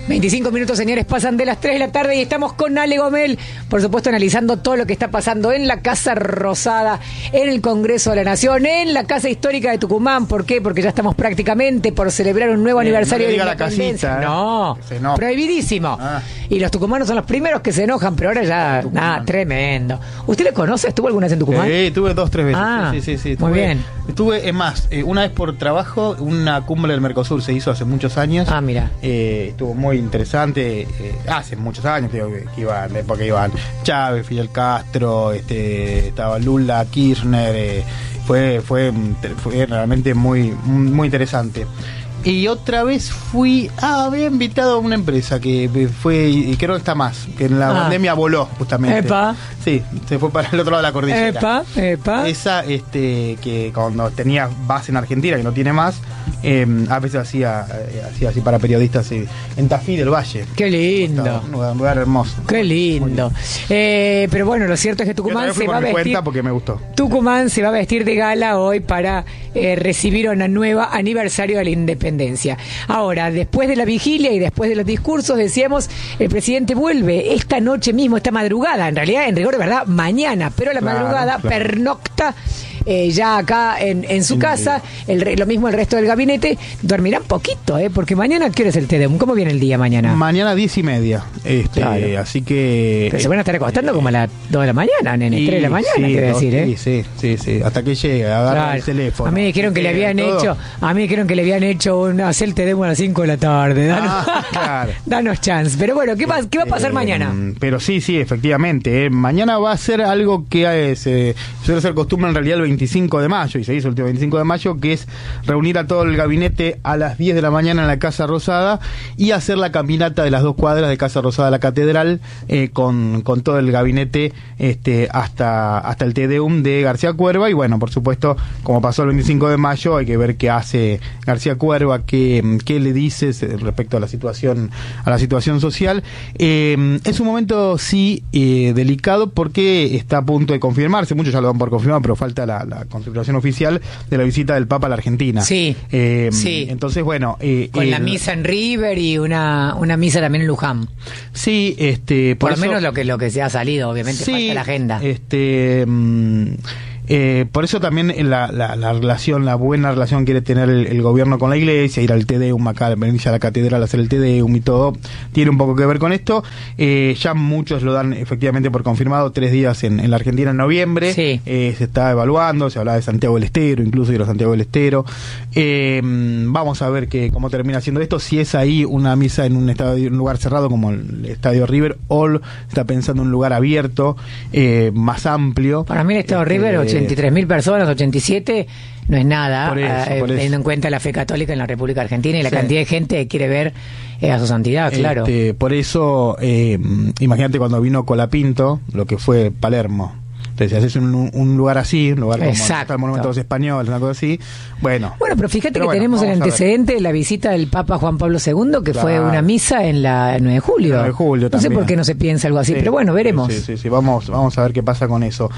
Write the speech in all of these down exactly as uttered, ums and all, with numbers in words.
veinticinco minutos, señores, pasan de las tres de la tarde y estamos con Ale Gomel, por supuesto, analizando todo lo que está pasando en la Casa Rosada, en el Congreso de la Nación, en la Casa Histórica de Tucumán. ¿Por qué? Porque ya estamos prácticamente por celebrar un nuevo eh, aniversario no de la independencia. Casita, ¿eh? No, prohibidísimo. Ah. Y los tucumanos son los primeros que se enojan, pero ahora ya, nada, tremendo. ¿Usted le conoce? ¿Estuvo alguna vez en Tucumán? Sí, eh, tuve dos, tres veces. Ah, sí, sí, sí. Muy tuve, bien. Estuve, es más, eh, una vez por trabajo, una cumbre del Mercosur se hizo hace muchos años. Ah, mira. Eh, estuvo muy interesante. Eh, hace muchos años, digo, que, que iban, de época iban Chávez, Fidel Castro, este, estaba Lula, Kirchner. Eh, fue, fue, fue realmente muy, muy interesante. Y otra vez fui, ah, había invitado a una empresa que fue, y creo que está más, que en la ah. pandemia voló justamente. Epa. Sí, se fue para el otro lado de la cordillera. Epa, epa. Esa, este, que cuando tenía base en Argentina, que no tiene más, eh, a veces hacía, eh, hacía así para periodistas eh, en Tafí del Valle. Qué lindo. Un lugar, un lugar hermoso. Qué lindo. Eh, pero bueno, lo cierto es que Tucumán se va a vestir. Cuenta porque me gustó. Tucumán se va a vestir de gala hoy para eh, recibir una nueva aniversario de la independencia. Ahora, después de la vigilia y después de los discursos, decíamos, el presidente vuelve esta noche mismo, esta madrugada, en realidad, en rigor de verdad, mañana, pero a la claro, madrugada claro. pernocta eh, ya acá en, en su casa, el, lo mismo el resto del gabinete. Dormirán poquito, ¿eh? Porque mañana, ¿qué hora es el T D U M? ¿Cómo viene el día mañana? Mañana diez y media, este, claro. Así que... Pero se van a estar acostando eh, como a las dos de la mañana, nene, y, tres de la mañana, sí, quiero decir, ¿eh? Sí, sí, sí, hasta que llegue, agarra claro. el teléfono. A mí dijeron que le habían todo. hecho, a mí dijeron que le habían hecho un hacer el T D U M a las cinco de la tarde. Danos, ah, claro. danos chance. Pero bueno, ¿qué, va, ¿qué va a pasar eh, mañana? Pero sí, sí, efectivamente. Eh. Mañana va a ser algo que eh, se suele ser costumbre en realidad el veinticinco de mayo, y se hizo el veinticinco de mayo, que es reunir a todo el gabinete a las diez de la mañana en la Casa Rosada y hacer la caminata de las dos cuadras de Casa Rosada a la Catedral eh, con, con todo el gabinete este, hasta, hasta el T D U M de García Cuerva. Y bueno, por supuesto, como pasó el veinticinco de mayo, hay que ver qué hace García Cuerva, qué, qué le dice respecto a la situación, a la situación social. Eh, es un momento sí eh, delicado porque está a punto de confirmarse, muchos ya lo dan por confirmado, pero falta la, la confirmación oficial de la visita del Papa a la Argentina. Sí, eh, sí. Entonces, bueno... Eh, Con eh, la misa en River y una, una misa también en Luján. Sí, este... Por, por lo menos lo que, lo que se ha salido, obviamente, sí, falta la agenda. Este... Mm, Eh, por eso también la, la, la relación, la buena relación quiere tener el, el gobierno con la iglesia, ir al T D U M acá, venirse a la catedral a hacer el T D U M y todo, tiene un poco que ver con esto. Eh, ya muchos lo dan efectivamente por confirmado, tres días en, en la Argentina en noviembre. Sí. Eh, se está evaluando, se hablaba de Santiago del Estero, incluso de los Santiago del Estero. Eh, vamos a ver que, cómo termina siendo esto, si es ahí una misa en un estadio, un lugar cerrado como el Estadio River, o está pensando en un lugar abierto, eh, más amplio. Para mí el Estadio este, River, ochenta y tres mil personas, ochenta y siete, no es nada, por eso, eh, por teniendo eso. en cuenta la fe católica en la República Argentina y la sí. cantidad de gente que quiere ver eh, a su santidad, claro. Este, por eso, eh, imagínate cuando vino Colapinto, lo que fue Palermo. Entonces, si haces un, un lugar así, un lugar como el Monumento de los Españoles, una cosa así, bueno. Bueno, pero fíjate pero que bueno, tenemos el antecedente de la visita del Papa Juan Pablo segundo, que claro. fue una misa en la el nueve de julio. nueve de julio no también. sé por qué no se piensa algo así, sí, pero bueno, veremos. Sí, sí, sí, vamos, vamos a ver qué pasa con eso.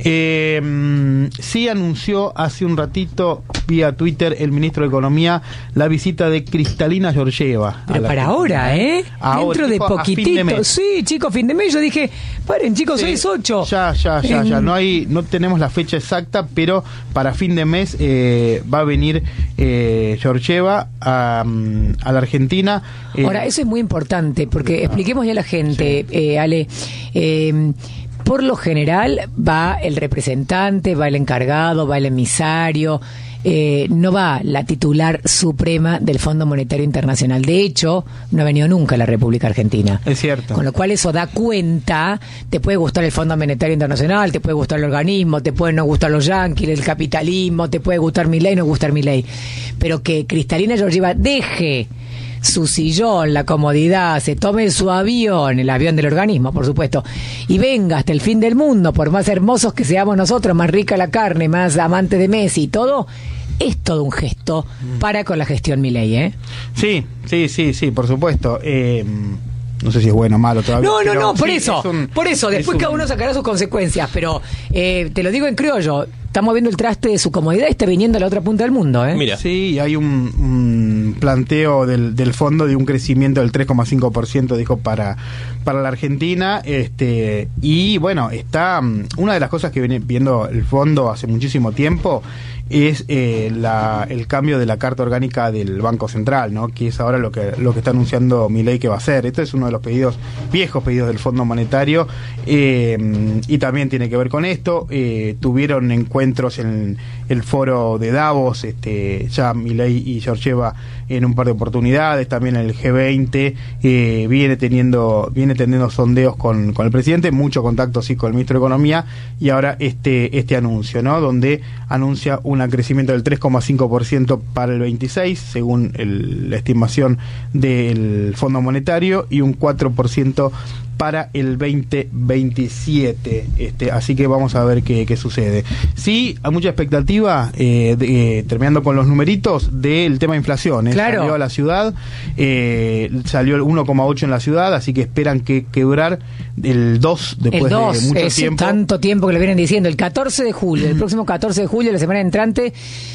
Eh, sí anunció hace un ratito vía Twitter el ministro de Economía la visita de Cristalina Georgieva. Pero para ahora, ¿eh? Ahora, Dentro de poquitito. De sí, chicos, fin de mes. Yo dije, paren, chicos, sí, hoy es ocho. Ya, ya, ya, en... ya. No hay, no tenemos la fecha exacta, pero para fin de mes eh, va a venir eh, Georgieva a, a la Argentina. Eh, Ahora, eso es muy importante, porque expliquémosle a la gente, sí. eh, Ale, eh, por lo general va el representante, va el encargado, va el emisario, eh, no va la titular suprema del Fondo Monetario Internacional. De hecho, no ha venido nunca a la República Argentina. Es cierto. Con lo cual eso da cuenta, te puede gustar el Fondo Monetario Internacional, te puede gustar el organismo, te pueden no gustar los yanquis, el capitalismo, te puede gustar Milei, no gustar Milei. Pero que Cristalina Georgieva deje su sillón, la comodidad, se tome su avión, el avión del organismo, por supuesto, y venga hasta el fin del mundo, por más hermosos que seamos nosotros, más rica la carne, más amante de Messi y todo, es todo un gesto para con la gestión Milei, ¿eh? Sí, sí, sí, sí, por supuesto. Eh, no sé si es bueno o malo todavía. No, no, no, por sí, eso, un, por eso, después cada uno sacará sus consecuencias, pero eh, te lo digo en criollo, estamos viendo el traste de su comodidad y está viniendo a la otra punta del mundo, ¿eh? Mira. Sí, hay un, un planteo del, del fondo de un crecimiento del tres coma cinco por ciento, dijo, para, para la Argentina, este y bueno, está una de las cosas que viene viendo el fondo hace muchísimo tiempo es eh, la, el cambio de la carta orgánica del Banco Central, ¿no? Que es ahora lo que lo que está anunciando Milei que va a hacer. Este es uno de los pedidos, viejos pedidos del Fondo Monetario, eh, y también tiene que ver con esto. Eh, tuvieron encuentros en el foro de Davos, este, ya Milei y Georgieva en un par de oportunidades, también el G veinte, eh, viene teniendo viene teniendo sondeos con, con el presidente, mucho contacto sí con el ministro de Economía, y ahora este este anuncio, ¿no? Donde anuncia un crecimiento del tres coma cinco por ciento para el veintiséis, según el, la estimación del Fondo Monetario, y un cuatro por ciento para el veinte veintisiete. Este, así que vamos a ver qué, qué sucede. Sí, hay mucha expectativa, eh, de, eh, terminando con los numeritos, del tema inflación. ¿eh? Claro. Salió a la ciudad, eh, salió el uno coma ocho en la ciudad, así que esperan que quebrar el dos después el dos, de mucho es tiempo. Tanto tiempo que le vienen diciendo. El catorce de julio, el próximo catorce de julio, la semana entrante,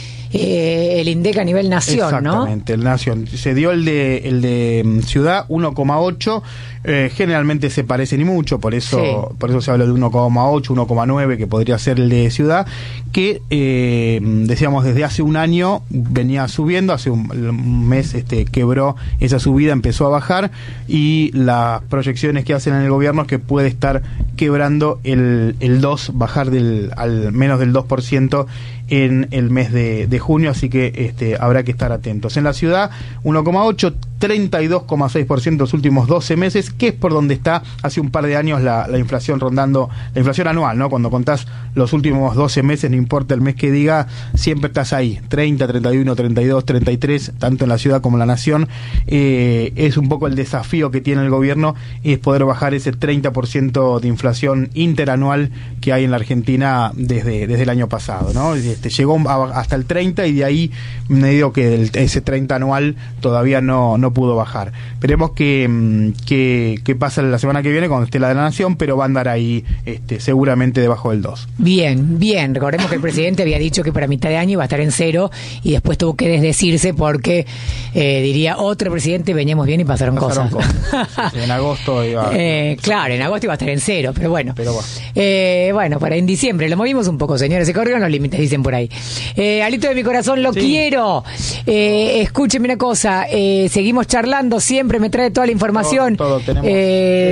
Eh, el INDEC a nivel nación, Exactamente, ¿no? Exactamente, el nación. Se dio el de el de um, ciudad uno coma ocho, eh, generalmente se parecen y mucho, por eso sí. por eso se habla de uno coma ocho, uno coma nueve, que podría ser el de ciudad, que eh, decíamos desde hace un año venía subiendo, hace un, un mes este quebró esa subida, empezó a bajar, y las proyecciones que hacen en el gobierno es que puede estar quebrando el, el dos, bajar del al menos del dos por ciento en el mes de, de junio, así que este habrá que estar atentos. En la ciudad, uno coma ocho, treinta y dos coma seis por ciento los últimos doce meses, que es por donde está hace un par de años la, la inflación rondando, la inflación anual, ¿no? Cuando contás los últimos doce meses, no importa el mes que diga, siempre estás ahí, treinta, treinta y uno, treinta y dos, treinta y tres, tanto en la ciudad como en la nación. Eh, es un poco el desafío que tiene el gobierno, es poder bajar ese treinta por ciento de inflación interanual que hay en la Argentina desde, desde el año pasado, ¿no? Este, llegó a, hasta el treinta, y de ahí medio que el, ese treinta anual todavía no, no pudo bajar. Esperemos que, que, que pasa la semana que viene cuando esté la de la nación, pero va a andar ahí este, seguramente debajo del dos. Bien, bien. Recordemos que el presidente había dicho que para mitad de año iba a estar en cero, y después tuvo que desdecirse porque eh, diría otro presidente, veníamos bien y pasaron, pasaron cosas. cosas. Sí, en agosto iba... Eh, claro, en agosto iba a estar en cero, pero bueno. Pero bueno. Eh, bueno, para en diciembre lo movimos un poco, señores. Se corrieron los límites, dicen por ahí. Eh, Alito de mi corazón, lo sí. quiero. Eh, escúcheme una cosa, eh, seguimos charlando, siempre me trae toda la información. Todo, todo tenemos. Eh,